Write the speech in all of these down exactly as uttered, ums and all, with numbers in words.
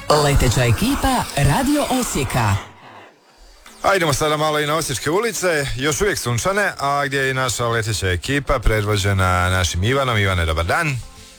Leteća ekipa Radio Osijeka. A idemo sada malo i na Osječke ulice, još uvijek sunčane, a gdje je i naša leteća ekipa predvođena našim Ivanom. Ivane, dobar dan.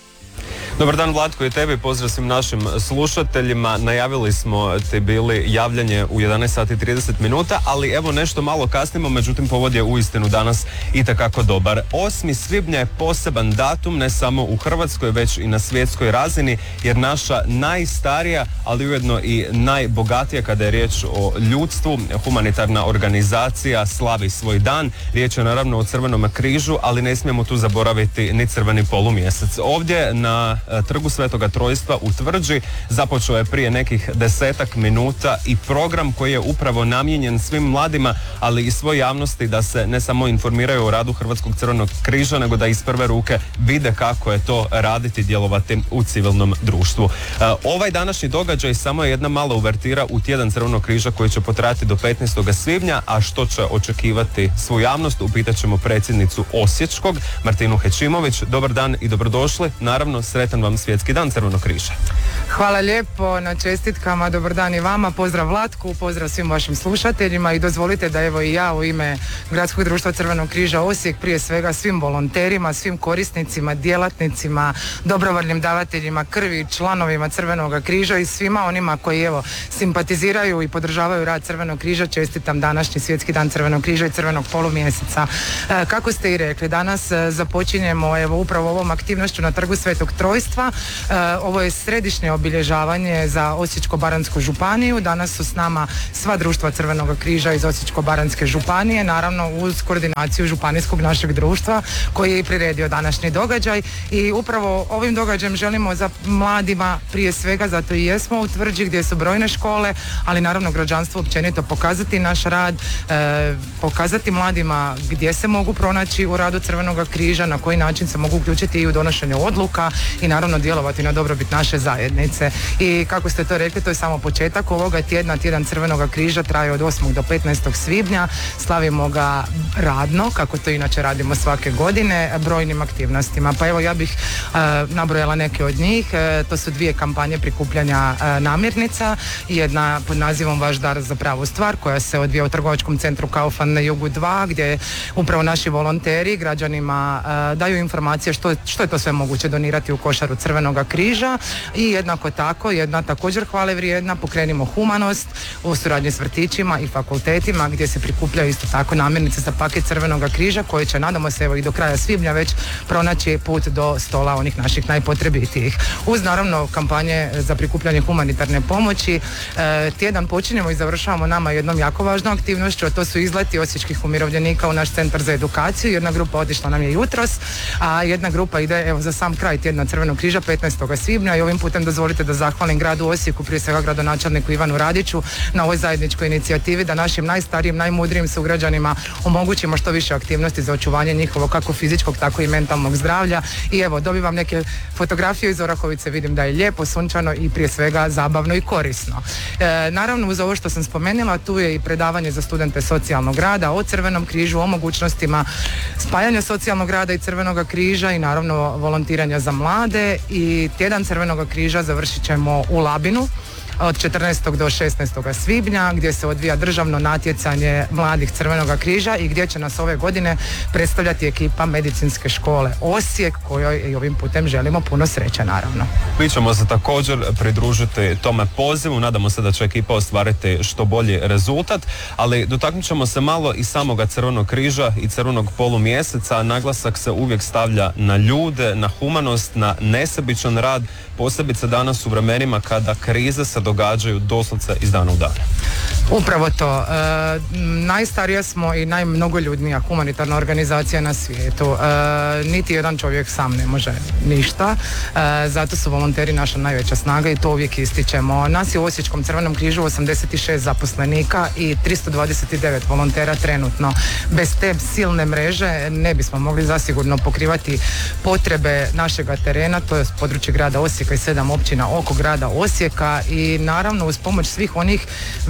Dobar dan Vlatko i tebi, pozdrav svim našim slušateljima. Najavili smo te bili javljanje u jedanaest sati i trideset minuta, ali evo nešto malo kasnimo, međutim povod je uistinu danas itekako dobar. osmi svibnja je poseban datum, ne samo u Hrvatskoj, već i na svjetskoj razini, jer naša najstarija, ali ujedno i najbogatija kada je riječ o ljudstvu, humanitarna organizacija slavi svoj dan. Riječ je naravno o Crvenom križu, ali ne smijemo tu zaboraviti ni crveni polumjesec. Ovdje na Trgu Svetoga Trojstva u Tvrđi započeo je prije nekih desetak minuta i program koji je upravo namijenjen svim mladima, ali i svoj javnosti, da se ne samo informiraju o radu Hrvatskog Crvenog križa, nego da iz prve ruke vide kako je to raditi, djelovati u civilnom društvu. Ovaj današnji događaj samo je jedna mala uvertira u tjedan Crvenog križa koji će potrajati do petnaestog svibnja, a što će očekivati svu javnost, upitat ćemo predsjednicu Osječkog, Martinu Hećimović. Dobar dan i dobrodošli. Naravno, sretan vam Svjetski dan Crvenog križa. Hvala lijepo na čestitkama, dobar dan i vama, pozdrav Vlatku, pozdrav svim vašim slušateljima i dozvolite da evo i ja u ime Gradskog društva Crvenog križa Osijek, prije svega svim volonterima, svim korisnicima, djelatnicima, dobrovoljnim davateljima krvi, članovima Crvenog križa i svima onima koji evo simpatiziraju i podržavaju rad Crvenog križa, čestitam današnji Svjetski dan Crvenog križa i Crvenog polumjeseca. E, kako ste i rekli, danas e, započinjemo evo upravo ovom aktivnošću na Trgu Svetog Trojstva. E, ovo je središnje obilježavanje za Osječko-baranjsku županiju. Danas su s nama sva društva Crvenog križa iz Osječko-baranjske županije, naravno uz koordinaciju županijskog našeg društva koji je i priredio današnji događaj i upravo ovim događajem želimo za mladima prije svega, zato i jesmo u Tvrđi gdje su brojne škole, ali naravno građanstvo općenito pokazati naš rad, e, pokazati mladima gdje se mogu pronaći u radu Crvenog križa, na koji način se mogu uključiti i u donošenju odluka i naravno djelovati na dobrobit naše zajednice. I kako ste to rekli, to je samo početak ovoga tjedna. Tjedan Crvenog križa traje od osmog do petnaestog svibnja. Slavimo ga radno, kako to inače radimo svake godine, brojnim aktivnostima. Pa evo ja bih uh, nabrojala neke od njih. Uh, to su dvije kampanje prikupljanja uh, namirnica. Jedna pod nazivom Vaš dar za pravu stvar, koja se odvija u trgovačkom centru Kaufland na Jugu dva, gdje upravo naši volonteri građanima uh, daju informacije što, što je to sve moguće donirati u košaru Crvenog križa. I jednako tako, jedna također hvale vrijedna, Pokrenimo humanost u suradnji s vrtićima i fakultetima, gdje se prikupljaju isto tako namirnice za paket Crvenog križa koje će, nadamo se, evo i do kraja svibnja već pronaći put do stola onih naših najpotrebitijih. Uz naravno kampanje za prikupljanje humanitarne pomoći, e, tjedan počinjemo i završavamo nama jednom jako važnom aktivnošću, a to su izleti osječkih umirovljenika u naš centar za edukaciju. Jedna grupa otišla nam je jutros, a jedna grupa ide evo za sam kraj tjedna Crvenog križa petnaestog svibnja i ovim putem dozvolite da zahvalim gradu Osijeku, prije svega gradonačelniku Ivanu Radiću, na ovoj zajedničkoj inicijativi da našim najstarijim, najmudrijim sugrađanima omogućimo što više aktivnosti za očuvanje njihovog kako fizičkog, tako i mentalnog zdravlja. I evo, dobivam neke fotografije iz Orahovice, vidim da je lijepo, sunčano i prije svega zabavno i korisno. E, naravno, uz ovo što sam spomenula, tu je i predavanje za studente socijalnog rada o Crvenom križu, o mogućnostima spajanja socijalnog rada i Crvenog križa i naravno volontiranja za mlade. I tjedan Crvenog križa završit ćemo u Labinu od četrnaestog do šesnaestog svibnja, gdje se odvija državno natjecanje mladih Crvenog križa i gdje će nas ove godine predstavljati ekipa Medicinske škole Osijek, kojoj i ovim putem želimo puno sreće, naravno. Mi ćemo se također pridružiti tome pozivu, nadamo se da će ekipa ostvariti što bolji rezultat, ali dotaknut ćemo se malo i samoga Crvenog križa i Crvenog polumjeseca. Naglasak se uvijek stavlja na ljude, na humanost, na nesebičan rad, posebice danas u vremenima kada krize se događaju doslovce iz dana u dan. Upravo to. E, najstarija smo i najmnogoljudnija humanitarna organizacija na svijetu. E, niti jedan čovjek sam ne može ništa. E, zato su volonteri naša najveća snaga i to uvijek ističemo. Nas je u Osječkom Crvenom križu osamdeset šest zaposlenika i tristo dvadeset devet volontera trenutno. Bez te silne mreže ne bismo mogli zasigurno pokrivati potrebe našega terena, to je područje grada Osijeka i sedam općina oko grada Osijeka i naravno uz pomoć svih onih vrijednih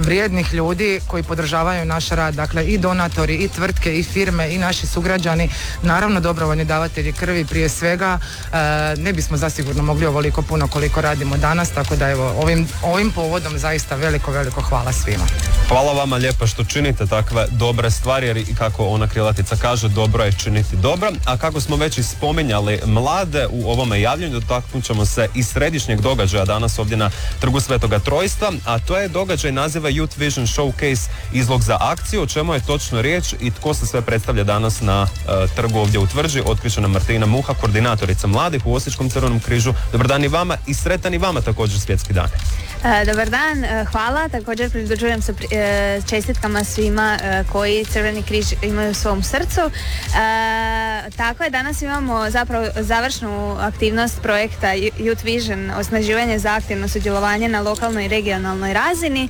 silnih ljudi koji podržavaju naš rad, dakle i donatori, i tvrtke, i firme, i naši sugrađani, naravno dobrovoljni davatelji krvi prije svega. E, ne bismo zasigurno mogli ovoliko puno koliko radimo danas, tako da evo ovim, ovim povodom zaista veliko, veliko hvala svima. Hvala vama lijepa što činite takve dobre stvari, jer i kako ona krilatica kaže, dobro je činiti dobro. A kako smo već i spominjali mlade u ovome javljanju, dotaknut ćemo se i središnjeg događaja danas ovdje na Trgu Svetoga Trojstva, a to je događaj naziva Youth Vision Showcase, izlog za akciju. O čemu je točno riječ i tko se sve predstavlja danas na uh, trgu ovdje u Tvrđi, otkriće nam Martina Muha, koordinatorica mladih u Osječkom Crvenom križu. Dobar dan i vama i sretan i vama također svjetski dan. E, dobar dan, e, hvala. Također pridružujem se e, čestitkama svima e, koji Crveni križ imaju u svom srcu. E, tako je, danas imamo zapravo završnu aktivnost projekta Youth Vision, osnaživanje za aktivno sudjelovanje na lokalnoj i regionalnoj razini. E,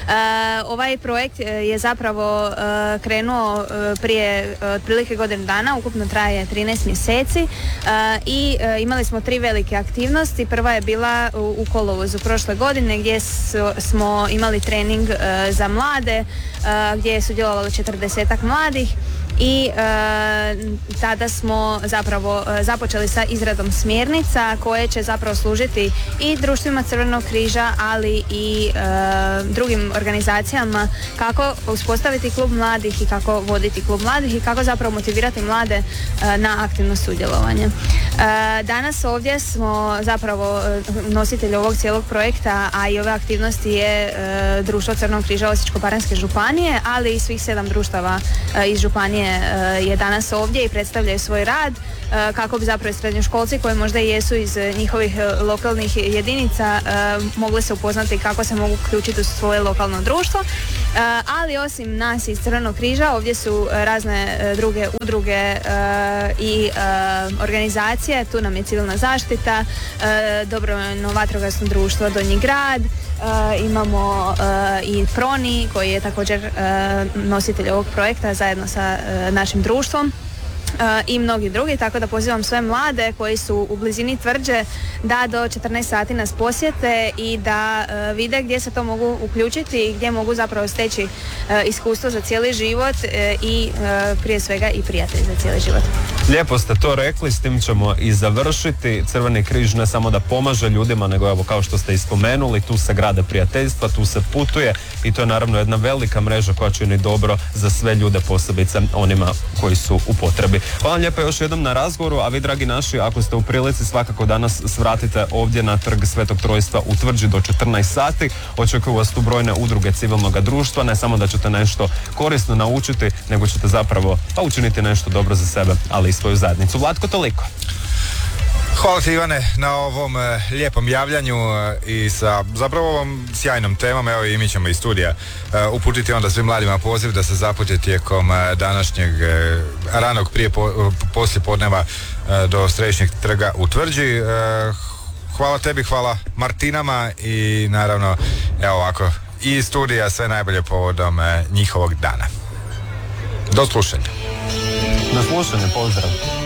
ovaj projekt je zapravo e, krenuo e, prije e, otprilike godinu dana, ukupno traje trinaest mjeseci e, i e, imali smo tri velike aktivnosti. Prva je bila u, u kolovozu prošle godine, gdje smo imali trening uh, za mlade, uh, gdje je sudjelovalo četrdesetak mladih i uh, tada smo zapravo uh, započeli sa izradom smjernica koje će zapravo služiti i društvima Crvenog križa, ali i uh, drugim organizacijama kako uspostaviti klub mladih i kako voditi klub mladih i kako zapravo motivirati mlade uh, na aktivno sudjelovanje. Uh, danas ovdje smo zapravo uh, nositelji ovog cijelog projekta, a i ove aktivnosti je uh, Društvo Crvenog križa Osječko-baranjske županije, ali i svih sedam društava uh, iz županije je danas ovdje i predstavljaju svoj rad kako bi zapravo srednjoškolci koji možda i jesu iz njihovih lokalnih jedinica mogli se upoznati kako se mogu uključiti u svoje lokalno društvo. Ali osim nas iz Crvenog križa ovdje su razne druge udruge i organizacije. Tu nam je civilna zaštita, dobrovoljno vatrogasno društvo Donji grad, imamo i Proni koji je također nositelj ovog projekta zajedno sa našim društvom. Uh, i mnogi drugi, tako da pozivam sve mlade koji su u blizini Tvrđe da do četrnaest sati nas posjete i da uh, vide gdje se to mogu uključiti i gdje mogu zapravo steći uh, iskustvo za cijeli život uh, i uh, prije svega i prijatelj za cijeli život. Lijepo ste to rekli, s tim ćemo i završiti. Crveni križ ne samo da pomaže ljudima, nego evo kao što ste i spomenuli, tu se grade prijateljstva, tu se putuje i to je naravno jedna velika mreža koja čini dobro za sve ljude, posebice onima koji su u potrebi. Hvala vam lijepo još jednom na razgovoru, a vi dragi naši, ako ste u prilici, svakako danas svratite ovdje na Trg Svetog Trojstva u Tvrđi do četrnaest sati. Očekuju vas tu brojne udruge civilnog društva, ne samo da ćete nešto korisno naučiti, nego ćete zapravo pa učiniti nešto dobro za sebe, ali i svoju zajednicu. Vlatko, toliko. Hvala ti, Ivane, na ovom e, lijepom javljanju e, i sa zapravo ovom sjajnom temom. Evo i mi ćemo iz studija e, uputiti onda svim mladima poziv da se zapute tijekom e, današnjeg e, ranog prije po, poslije podneva e, do središnjeg trga u Tvrđi. E, hvala tebi, hvala Martinama i naravno evo ovako i iz studija sve najbolje povodom e, njihovog dana. Do slušanja. Na slušanje, pozdrav.